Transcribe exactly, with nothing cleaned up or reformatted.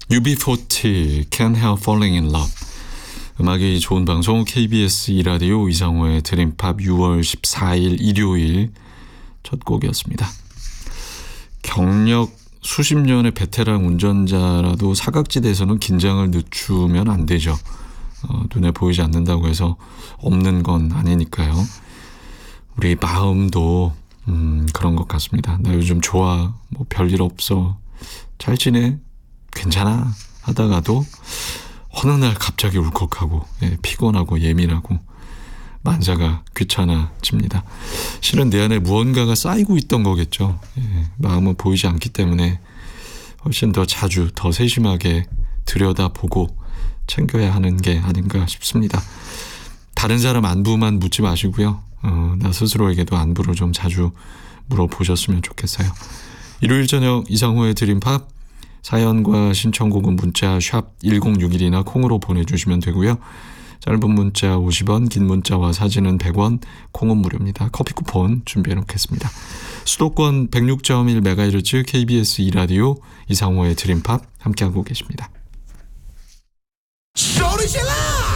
유비 사십 Can't Help Falling in Love. 음악이 좋은 방송 케이비에스 이 라디오 이상호의 드림팝 유월 십사일 일요일 첫 곡이었습니다. 경력 수십 년의 베테랑 운전자라도 사각지대에서는 긴장을 늦추면 안 되죠. 어, 눈에 보이지 않는다고 해서 없는 건 아니니까요. 우리 마음도 음, 그런 것 같습니다. 나 요즘 좋아, 뭐 별일 없어, 잘 지내, 괜찮아 하다가도 어느 날 갑자기 울컥하고 예, 피곤하고 예민하고 만사가 귀찮아집니다. 실은 내 안에 무언가가 쌓이고 있던 거겠죠. 예, 마음은 보이지 않기 때문에 훨씬 더 자주 더 세심하게 들여다보고 챙겨야 하는 게 아닌가 싶습니다. 다른 사람 안부만 묻지 마시고요. 어, 나 스스로에게도 안부를 좀 자주 물어보셨으면 좋겠어요. 일요일 저녁 이상호의 드림팝, 사연과 신청곡은 문자 샵 일공육일이나 콩으로 보내주시면 되고요. 짧은 문자 오십 원, 긴 문자와 사진은 백 원, 콩은 무료입니다. 커피 쿠폰 준비해 놓겠습니다. 수도권 백육 점 일 메가헤르츠 케이비에스 이 라디오 이상호의 드림팝 함께하고 계십니다.